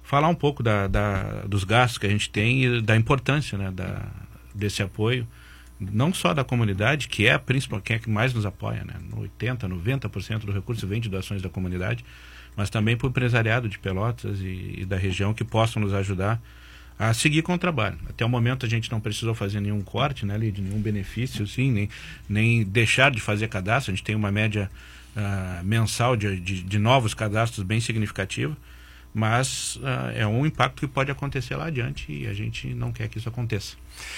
falar um pouco dos gastos que a gente tem e da importância, né, desse apoio, não só da comunidade, que é a principal, quem é que mais nos apoia, né? 80%, 90% do recurso vem de doações da comunidade, mas também para o empresariado de Pelotas e da região, que possam nos ajudar a seguir com o trabalho. Até o momento a gente não precisou fazer nenhum corte, né, de nenhum benefício, sim, nem deixar de fazer cadastro. A gente tem uma média mensal de novos cadastros bem significativa, mas é um impacto que pode acontecer lá adiante e a gente não quer que isso aconteça.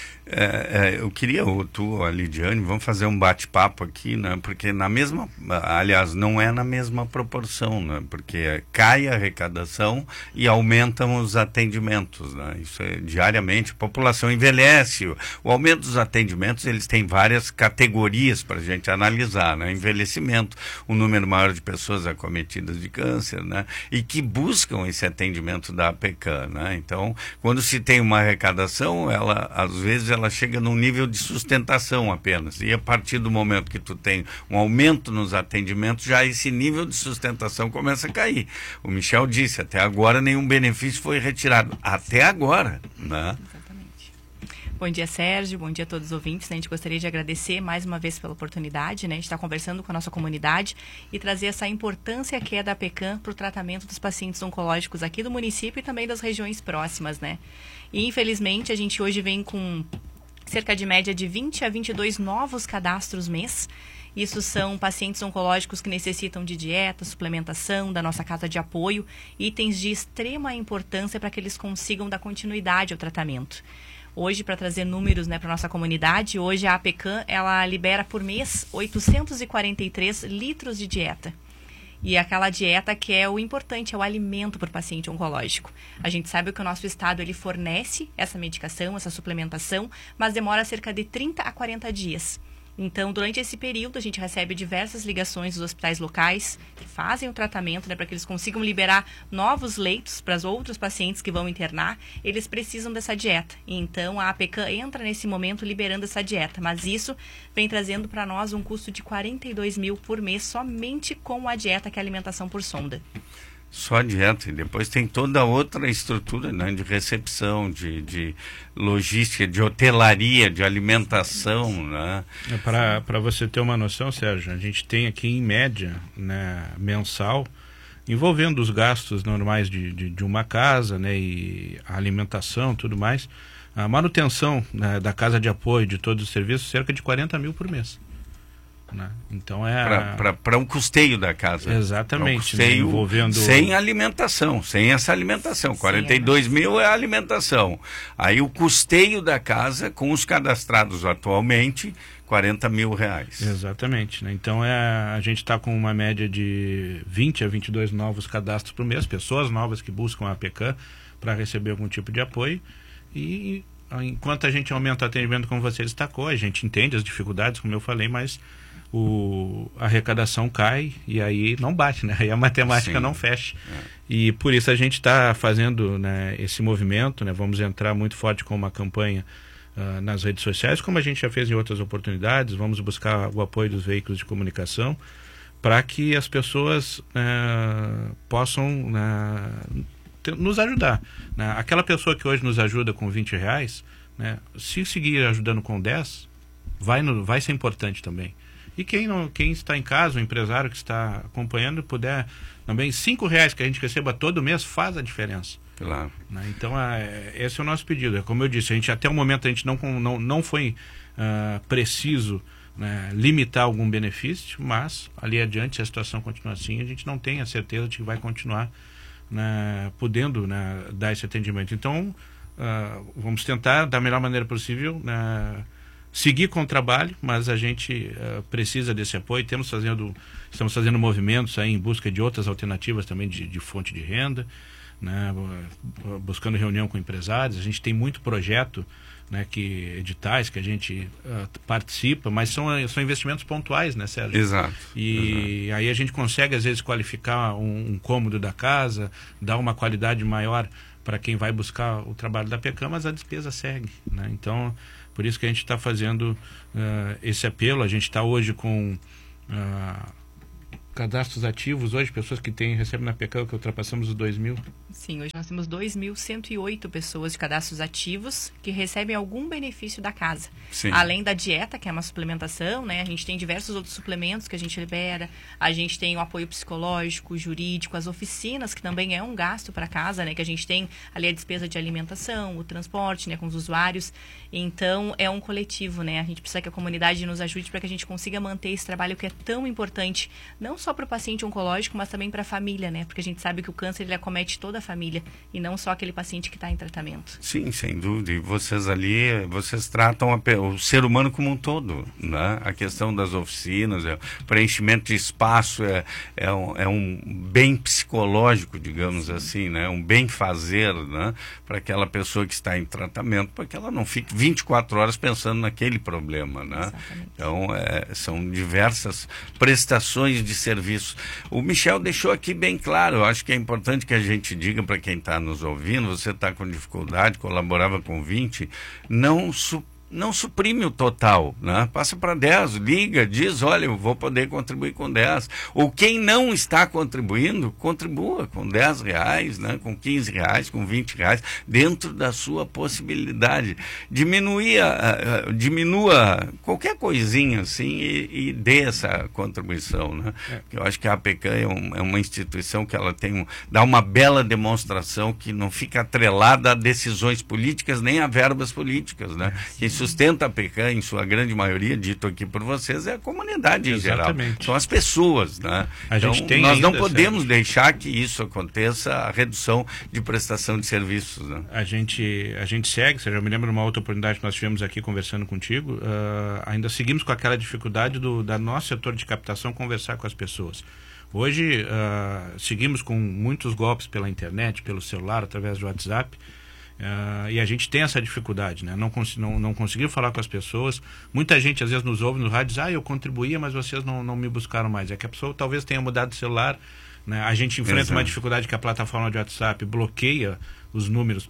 Eu queria, tu, a Lidiane, vamos fazer um bate-papo aqui, né? Porque aliás, não é na mesma proporção, né? Porque cai a arrecadação e aumentam os atendimentos, né? Isso é diariamente, a população envelhece, o aumento dos atendimentos, eles têm várias categorias para a gente analisar, né? Envelhecimento, um número maior de pessoas acometidas de câncer, né? E que buscam esse atendimento da APECAM, né? Então, quando se tem uma arrecadação, às vezes ela chega num nível de sustentação apenas, e a partir do momento que tu tem um aumento nos atendimentos, já esse nível de sustentação começa a cair. O Michel disse, até agora nenhum benefício foi retirado, até agora, né? Exatamente. Bom dia, Sérgio, bom dia a todos os ouvintes, né? A gente gostaria de agradecer mais uma vez pela oportunidade, né? De estar conversando com a nossa comunidade e trazer essa importância que é da APECAM para o tratamento dos pacientes oncológicos aqui do município e também das regiões próximas, né? E infelizmente a gente hoje vem com cerca de média de 20 a 22 novos cadastros mês. Isso são pacientes oncológicos que necessitam de dieta, suplementação, da nossa casa de apoio, itens de extrema importância para que eles consigam dar continuidade ao tratamento. Hoje, para trazer números, né, para a nossa comunidade, hoje a APECAM, ela libera por mês 843 litros de dieta. E aquela dieta que é o importante, é o alimento para o paciente oncológico. A gente sabe que o nosso estado ele fornece essa medicação, essa suplementação, mas demora cerca de 30 a 40 dias. Então, durante esse período, a gente recebe diversas ligações dos hospitais locais que fazem o tratamento, né, para que eles consigam liberar novos leitos para os outros pacientes que vão internar. Eles precisam dessa dieta. Então, a APECAM entra nesse momento liberando essa dieta. Mas isso vem trazendo para nós um custo de 42 mil por mês somente com a dieta, que é a alimentação por sonda. Só a dieta, e depois tem toda outra estrutura, né, de recepção, de logística, de hotelaria, de alimentação, né? Para você ter uma noção, Sérgio, a gente tem aqui em média, né, mensal, envolvendo os gastos normais de uma casa, né, e a alimentação, tudo mais, a manutenção, né, da casa de apoio, de todos os serviços, cerca de 40 mil por mês. Né? Então para um custeio da casa. Exatamente. Um custeio, né? Envolvendo... sem alimentação, sem essa alimentação. 42 mil é a alimentação. Aí o custeio da casa, com os cadastrados atualmente, 40 mil reais. Exatamente. Né? Então a gente está com uma média de 20 a 22 novos cadastros por mês, pessoas novas que buscam a APECAM para receber algum tipo de apoio. E enquanto a gente aumenta o atendimento, como você destacou, a gente entende as dificuldades, como eu falei, mas a arrecadação cai e aí não bate, né? Aí a matemática não fecha. E por isso a gente está fazendo, né, esse movimento, né? Vamos entrar muito forte com uma campanha nas redes sociais, como a gente já fez em outras oportunidades. Vamos buscar o apoio dos veículos de comunicação para que as pessoas possam nos ajudar. Né? Aquela pessoa que hoje nos ajuda com R$20, né, se seguir ajudando com 10, vai ser importante também. E quem está em casa, o empresário que está acompanhando, puder também, R$5 que a gente receba todo mês faz a diferença. Claro. Né? Então, esse é o nosso pedido. É como eu disse, até o momento a gente não foi preciso, né, limitar algum benefício, mas ali adiante, se a situação continuar assim, a gente não tem a certeza de que vai continuar, né, podendo, né, dar esse atendimento. Então, vamos tentar, da melhor maneira possível, seguir com o trabalho, mas a gente precisa desse apoio. Estamos fazendo movimentos aí em busca de outras alternativas também de fonte de renda, né, buscando reunião com empresários. A gente tem muito projeto, né, editais que a gente participa, mas são investimentos pontuais, né, Sérgio? Exato. E aí a gente consegue às vezes qualificar um cômodo da casa, dar uma qualidade maior para quem vai buscar o trabalho da APECAM, mas a despesa segue, né? Então, por isso que a gente está fazendo esse apelo. A gente está hoje com cadastros ativos hoje, pessoas que recebem na PECAM, que ultrapassamos os 2.000? Sim, hoje nós temos 2.108 pessoas de cadastros ativos que recebem algum benefício da casa. Sim. Além da dieta, que é uma suplementação, né? A gente tem diversos outros suplementos que a gente libera. A gente tem o apoio psicológico, jurídico, as oficinas, que também é um gasto para casa, né? Que a gente tem ali a despesa de alimentação, o transporte, né? Com os usuários. Então, é um coletivo, né? A gente precisa que a comunidade nos ajude para que a gente consiga manter esse trabalho que é tão importante, não só para o paciente oncológico, mas também para a família, né? Porque a gente sabe que o câncer ele acomete toda a família e não só aquele paciente que está em tratamento. Sim, sem dúvida. E vocês ali, vocês tratam o ser humano como um todo, né? A questão das oficinas, preenchimento de espaço é um bem psicológico, digamos assim, né? Um bem fazer, né? Para aquela pessoa que está em tratamento, para que ela não fique 24 horas pensando naquele problema, né? Exatamente. Então, são diversas prestações de serviço. O Michel deixou aqui bem claro, eu acho que é importante que a gente diga para quem está nos ouvindo, você está com dificuldade, colaborava com 20, não suprime o total, né? Passa para 10, liga, diz, olha, eu vou poder contribuir com 10. Ou quem não está contribuindo, contribua com R$10, né? Com R$15, com R$20, dentro da sua possibilidade. Diminua qualquer coisinha assim e dê essa contribuição, né? Eu acho que a APECAM é uma instituição que ela dá uma bela demonstração que não fica atrelada a decisões políticas nem a verbas políticas, né? Quem sustenta a APECAM, em sua grande maioria, dito aqui por vocês, é a comunidade em geral. São as pessoas, né? Então, nós não podemos deixar que isso aconteça, a redução de prestação de serviços, né? A gente segue, eu me lembro de uma outra oportunidade que nós tivemos aqui conversando contigo, ainda seguimos com aquela dificuldade da nosso setor de captação conversar com as pessoas. Hoje, seguimos com muitos golpes pela internet, pelo celular, através do WhatsApp, e a gente tem essa dificuldade, né? Não conseguiu falar com as pessoas. Muita gente às vezes nos ouve no rádio e diz, eu contribuía, mas vocês não me buscaram mais. É que a pessoa talvez tenha mudado de celular, né? A gente enfrenta uma dificuldade que a plataforma de WhatsApp bloqueia os números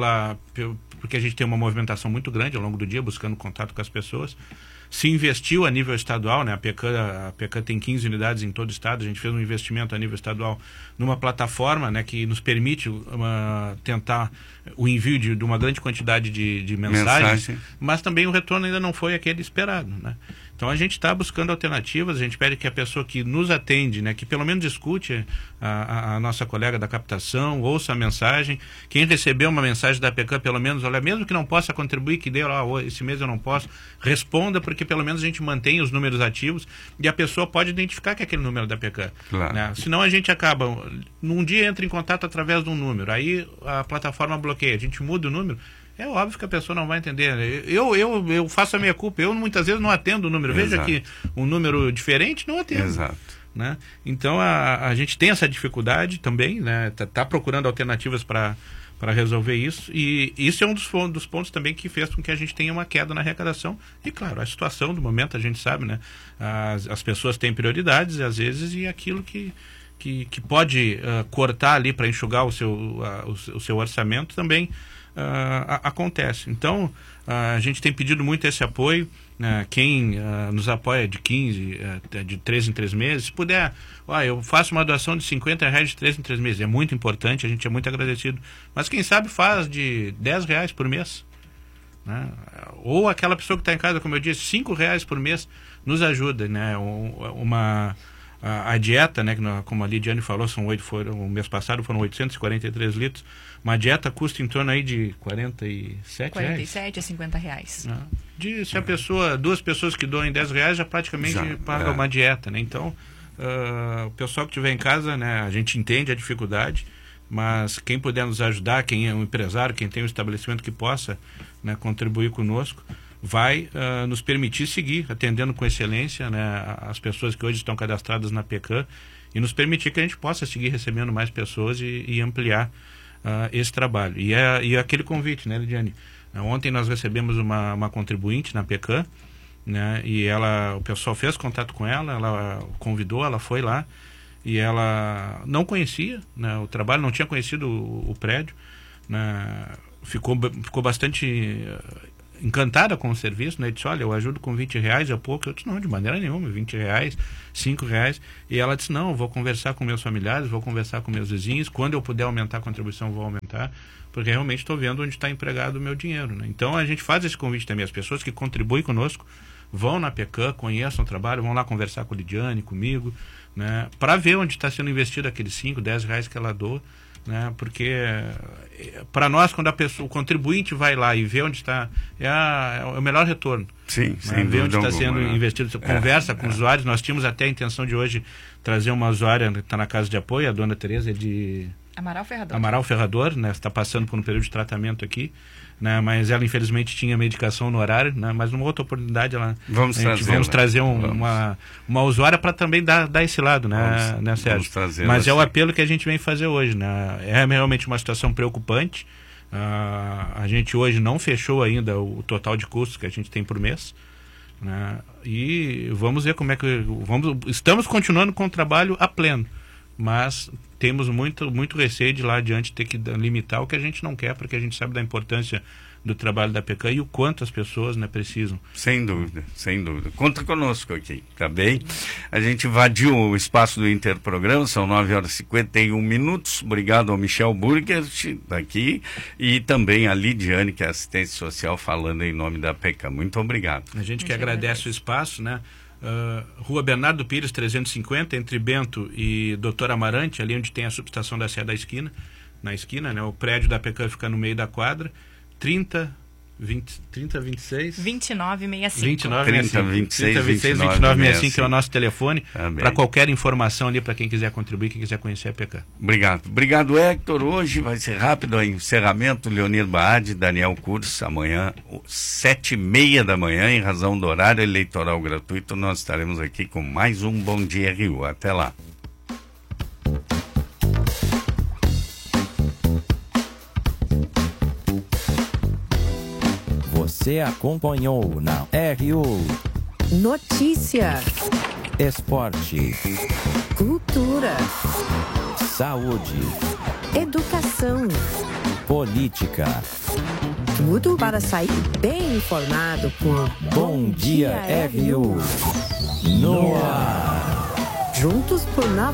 porque a gente tem uma movimentação muito grande ao longo do dia buscando contato com as pessoas. Se investiu a nível estadual, né? A PECAM tem 15 unidades em todo o estado. A gente fez um investimento a nível estadual numa plataforma, né, que nos permite tentar o envio de uma grande quantidade de mensagens, mas também o retorno ainda não foi aquele esperado, né? Então a gente está buscando alternativas, a gente pede que a pessoa que nos atende, né, que pelo menos escute a nossa colega da captação, ouça a mensagem. Quem recebeu uma mensagem da APECAM, pelo menos, olha, mesmo que não possa contribuir, que dê lá, esse mês eu não posso, responda, porque pelo menos a gente mantém os números ativos e a pessoa pode identificar que é aquele número da APECAM. Claro. Né? Senão a gente acaba, num dia entra em contato através de um número, aí a plataforma bloqueia, a gente muda o número. É óbvio que a pessoa não vai entender. Eu faço a minha culpa. Eu muitas vezes não atendo o número. Veja que um número diferente não atendo. Exato. Né? Então a gente tem essa dificuldade também, né? Tá procurando alternativas para resolver isso. E isso é um dos pontos também que fez com que a gente tenha uma queda na arrecadação. E claro, a situação do momento a gente sabe, né? As pessoas têm prioridades às vezes e aquilo que pode cortar ali para enxugar o seu orçamento também acontece. Então a gente tem pedido muito esse apoio, quem nos apoia de 15, de 3 em 3 meses, se puder, eu faço uma doação de R$50 de 3 em 3 meses, é muito importante, a gente é muito agradecido, mas quem sabe faz de R$10 por mês, né? Ou aquela pessoa que está em casa, como eu disse, R$5 por mês nos ajuda, né? A dieta, né, como a Lidiane falou, o mês passado foram 843 litros. Uma dieta custa em torno aí de R$47 a R$50. Se a pessoa, 2 pessoas que doam R$10 já praticamente paga uma dieta, né? Então, o pessoal que estiver em casa, né, a gente entende a dificuldade, mas quem puder nos ajudar, quem é um empresário, quem tem um estabelecimento que possa, né, contribuir conosco, vai nos permitir seguir atendendo com excelência, né, as pessoas que hoje estão cadastradas na PECAM e nos permitir que a gente possa seguir recebendo mais pessoas e ampliar esse trabalho. E aquele convite, né, Lidiane? Ontem nós recebemos uma contribuinte na PECAM, né, e o pessoal fez contato com ela convidou, ela foi lá e ela não conhecia, né, o trabalho, não tinha conhecido o prédio, né, ficou bastante encantada com o serviço, né? Disse, olha, eu ajudo com R$20, é pouco. Eu disse, não, de maneira nenhuma, R$20, R$5. E ela disse, não, eu vou conversar com meus familiares, vou conversar com meus vizinhos, quando eu puder aumentar a contribuição, eu vou aumentar, porque realmente estou vendo onde está empregado o meu dinheiro, né? Então a gente faz esse convite também, as pessoas que contribuem conosco, vão na PECAM, conheçam o trabalho, vão lá conversar com a Lidiane, comigo, né? Para ver onde está sendo investido aqueles R$5, R$10 que ela doa, né? Porque para nós, quando o contribuinte vai lá e vê onde está, é o melhor retorno. Sim, né? Ver onde está sendo investido, conversa com usuários. Nós tínhamos até a intenção de hoje trazer uma usuária que está na casa de apoio, a dona Tereza, de Amaral Ferrador, né? Está passando por um período de tratamento aqui, né? Mas ela infelizmente tinha medicação no horário, né? Mas numa outra oportunidade vamos trazer uma usuária para também dar esse lado, né, Sérgio? Mas é o apelo que a gente vem fazer hoje, né? É realmente uma situação preocupante. A gente hoje não fechou ainda o total de custos que a gente tem por mês, né? E vamos ver como é que estamos continuando com o trabalho a pleno, mas temos muito receio de lá adiante ter que limitar, o que a gente não quer, porque a gente sabe da importância do trabalho da PECAM e o quanto as pessoas, né, precisam. Sem dúvida, sem dúvida. Conta conosco aqui, tá bem? A gente invadiu o espaço do Interprograma, são 9h51. Obrigado ao Michel Burger, daqui, e também a Lidiane, que é assistente social, falando em nome da PECAM. Muito obrigado. A gente que agradece o espaço, né? Rua Bernardo Pires 350, entre Bento e Doutor Amarante, ali onde tem a subestação da Sé da Esquina, na esquina, né? O prédio da PECAM fica no meio da quadra. 3026 2965 é o nosso telefone para qualquer informação ali, para quem quiser contribuir, quem quiser conhecer a PECAM. Obrigado, Héctor. Hoje vai ser rápido o encerramento. Leonir Baade, Daniel Curso, amanhã 7h30 da manhã, em razão do horário eleitoral gratuito, nós estaremos aqui com mais um Bom Dia RU. Até lá. Você acompanhou na RU Notícia, Esporte, Cultura, Saúde, Educação, Política. Tudo para sair bem informado por Bom Dia RU no ar. Juntos por